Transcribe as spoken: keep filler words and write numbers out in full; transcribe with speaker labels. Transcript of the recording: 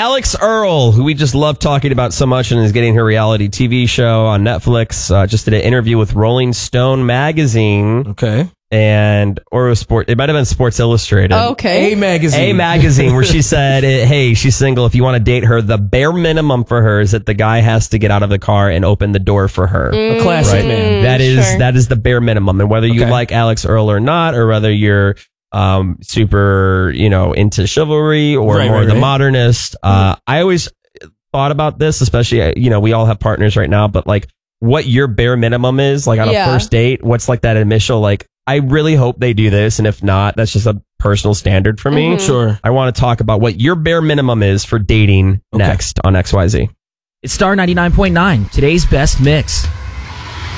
Speaker 1: Alex Earle, who we just love talking about so much and is getting her reality T V show on Netflix, uh, just did an interview with Rolling Stone magazine.
Speaker 2: Okay.
Speaker 1: And, or it was sport, it might have been Sports Illustrated.
Speaker 3: Okay.
Speaker 2: A magazine.
Speaker 1: A magazine, where she said, hey, she's single. If you want to date her, the bare minimum for her is that the guy has to get out of the car and open the door for her.
Speaker 2: A classic
Speaker 1: Right?
Speaker 2: man.
Speaker 1: That is,
Speaker 3: Sure.
Speaker 1: that is the bare minimum. And whether you
Speaker 2: Okay.
Speaker 1: like Alex Earle or not, or whether you're um, super, you know, into chivalry or
Speaker 2: Right,
Speaker 1: more
Speaker 2: right,
Speaker 1: the
Speaker 2: right.
Speaker 1: modernist, uh, I always thought about this, especially, uh, you know, we all have partners right now, but like what your bare minimum is, like on
Speaker 3: Yeah.
Speaker 1: a first date, what's like that initial, like, I really hope they do this. And if not, that's just a personal standard for me.
Speaker 2: Sure.
Speaker 1: I want to talk about what your bare minimum is for dating next on X Y Z.
Speaker 4: It's Star ninety-nine point nine, today's best mix.